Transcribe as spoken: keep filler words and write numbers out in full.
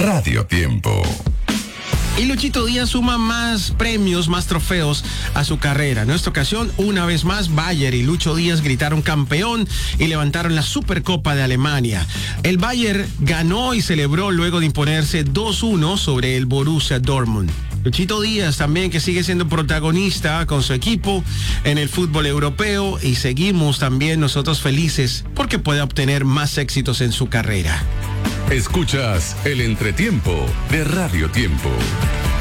Radio Tiempo. Y Luchito Díaz suma más premios, más trofeos a su carrera. En esta ocasión, una vez más, Bayern y Lucho Díaz gritaron campeón y levantaron la Supercopa de Alemania. El Bayern ganó y celebró luego de imponerse dos uno sobre el Borussia Dortmund. Luchito Díaz también, que sigue siendo protagonista con su equipo en el fútbol europeo, y seguimos también nosotros felices porque puede obtener más éxitos en su carrera. Escuchas el entretiempo de Radio Tiempo.